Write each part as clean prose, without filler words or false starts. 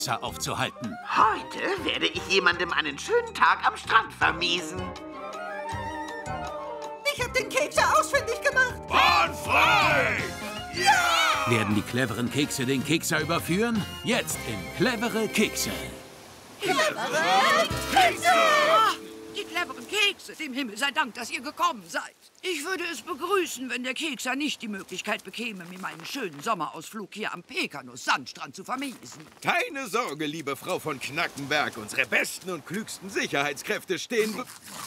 aufzuhalten. Heute werde ich jemandem einen schönen Tag am Strand vermiesen. Ich hab den Kekser ausfindig gemacht. Bahn frei! Ja! Werden die cleveren Kekse den Kekser überführen? Jetzt in Clevere Kekse. Clevere Kekse! Die cleveren Kekse, dem Himmel sei Dank, dass ihr gekommen seid. Ich würde es begrüßen, wenn der Kekser nicht die Möglichkeit bekäme, mir meinen schönen Sommerausflug hier am Pekanus-Sandstrand zu vermiesen. Keine Sorge, liebe Frau von Knackenberg. Unsere besten und klügsten Sicherheitskräfte stehen...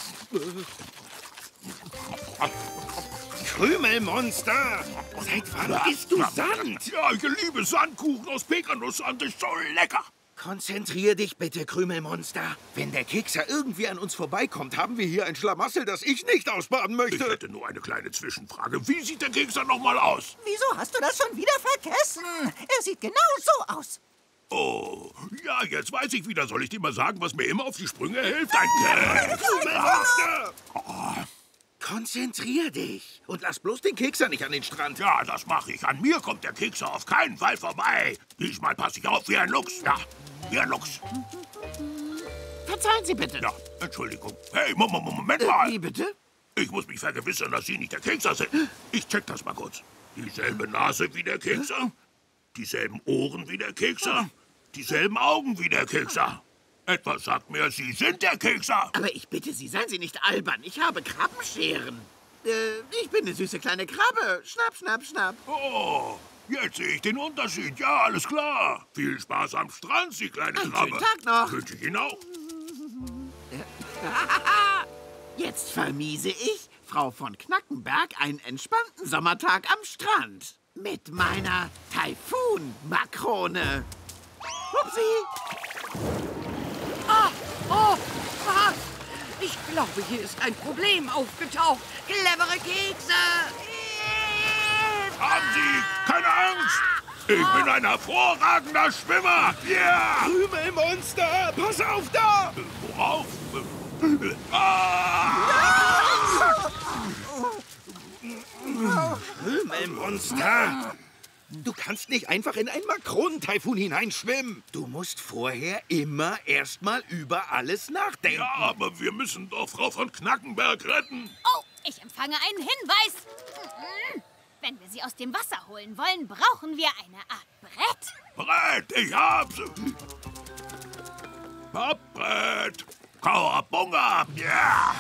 Krümelmonster! Seit wann isst du Sand? Ja, ich liebe Sandkuchen aus Pekanussand, ist so lecker. Konzentrier dich bitte, Krümelmonster. Wenn der Kekser irgendwie an uns vorbeikommt, haben wir hier ein Schlamassel, das ich nicht ausbaden möchte. Ich hätte nur eine kleine Zwischenfrage. Wie sieht der Kekser noch mal aus? Wieso hast du das schon wieder vergessen? Er sieht genau so aus. Oh, ja, jetzt weiß ich wieder. Soll ich dir mal sagen, was mir immer auf die Sprünge hilft? Ein Krümelmonster! Konzentrier dich und lass bloß den Kekser nicht an den Strand. Ja, das mache ich. An mir kommt der Kekser auf keinen Fall vorbei. Diesmal passe ich auf wie ein Luchs. Ja, wie ein Luchs. Verzeihen Sie bitte. Ja, Entschuldigung. Hey, Moment mal. Wie bitte? Ich muss mich vergewissern, dass Sie nicht der Kekser sind. Ich check das mal kurz. Dieselbe Nase wie der Kekser, dieselben Ohren wie der Kekser, dieselben Augen wie der Kekser. Etwas sagt mir, Sie sind der Kekser. Aber ich bitte Sie, seien Sie nicht albern. Ich habe Krabbenscheren. Ich bin eine süße kleine Krabbe. Schnapp, schnapp, schnapp. Oh, jetzt sehe ich den Unterschied. Ja, alles klar. Viel Spaß am Strand, Sie kleine Einen Krabbe. schönen Tag noch. Wünsche ich Ihnen auch. Jetzt vermiese ich Frau von Knackenberg einen entspannten Sommertag am Strand. Mit meiner Taifun-Makrone. Upsi. Was? Ich glaube, hier ist ein Problem aufgetaucht. Clevere Kekse! Haben Sie keine Angst. Ich bin ein hervorragender Schwimmer. Ja! Krümelmonster, pass auf da! Worauf? Ah! Krümelmonster! Du kannst nicht einfach in einen Makronentaifun hineinschwimmen. Du musst vorher immer erstmal über alles nachdenken. Ja, aber wir müssen doch Frau von Knackenberg retten. Oh, ich empfange einen Hinweis. Wenn wir sie aus dem Wasser holen wollen, brauchen wir eine Art Brett. Brett, ich hab's. Pappbrett. Kauabunga. Ja.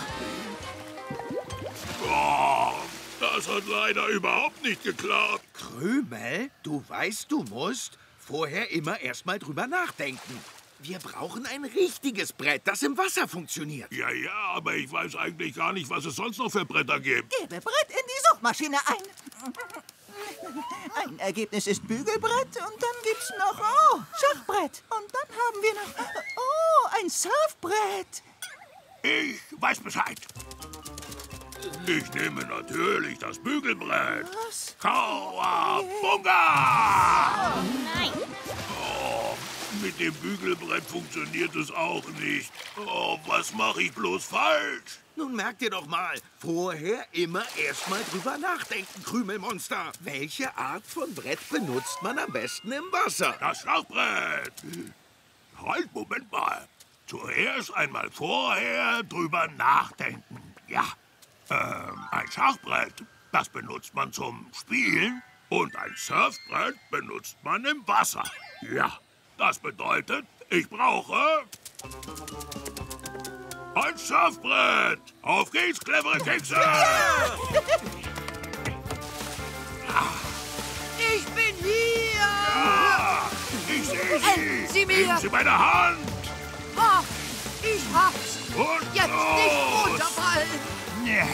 Oh, das hat leider überhaupt nicht geklappt. Krümel, du weißt, du musst vorher immer erstmal drüber nachdenken. Wir brauchen ein richtiges Brett, das im Wasser funktioniert. Ja, aber ich weiß eigentlich gar nicht, was es sonst noch für Bretter gibt. Gebe Brett in die Suchmaschine ein. Ein Ergebnis ist Bügelbrett und dann gibt's noch, Schachbrett. Und dann haben wir noch, ein Surfbrett. Ich weiß Bescheid. Ich nehme natürlich das Bügelbrett. Was? Kauabunga! Nein. Oh, mit dem Bügelbrett funktioniert es auch nicht. Oh, was mache ich bloß falsch? Nun merkt ihr doch mal, vorher immer erstmal drüber nachdenken, Krümelmonster. Welche Art von Brett benutzt man am besten im Wasser? Das Schachbrett. Halt, Moment mal. Zuerst einmal vorher drüber nachdenken. Ja. Ein Schachbrett, das benutzt man zum Spielen. Und ein Surfbrett benutzt man im Wasser. Ja, das bedeutet, ich brauche ein Surfbrett. Auf geht's, clevere Kekse! Ich bin hier! Ja, ich sehe Sie. Helfen Sie mir. Geben Sie meine Hand. Ah, ich hab's! Und Jetzt los. nicht runterfallen! Ja.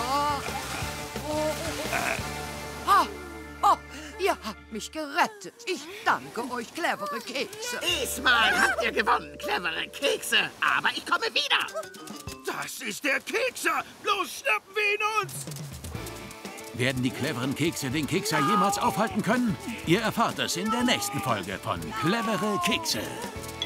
Ihr habt mich gerettet. Ich danke euch, clevere Kekse. Diesmal habt ihr gewonnen, clevere Kekse. Aber ich komme wieder. Das ist der Kekser! Los, schnappen wir ihn uns! Werden die cleveren Kekse den Kekser jemals aufhalten können? Ihr erfahrt es in der nächsten Folge von Clevere Kekse.